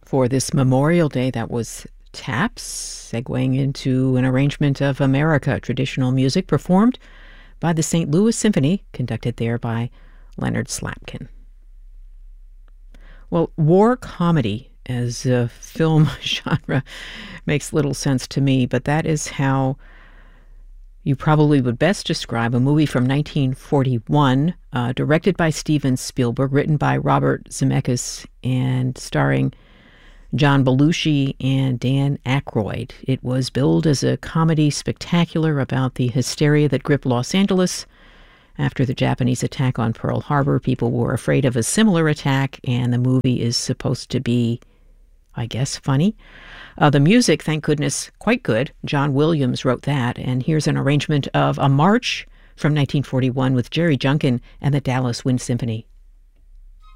For this Memorial Day, that was Taps, segueing into an arrangement of America, traditional music performed by the St. Louis Symphony, conducted there by Leonard Slatkin. Well, war comedy as a film genre makes little sense to me, but that is how you probably would best describe a movie from 1941, directed by Steven Spielberg, written by Robert Zemeckis, and starring John Belushi and Dan Aykroyd. It was billed as a comedy spectacular about the hysteria that gripped Los Angeles after the Japanese attack on Pearl Harbor. People were afraid of a similar attack, and the movie is supposed to be, I guess, funny. The music, thank goodness, quite good. John Williams wrote that, and here's an arrangement of A March from 1941 with Jerry Junkin and the Dallas Wind Symphony.